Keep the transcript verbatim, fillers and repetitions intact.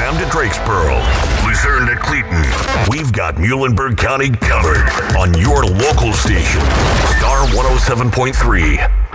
Effingham to Drakesboro, Luzerne to Cleaton. We've got Muhlenberg County covered on your local station, Star one oh seven point three.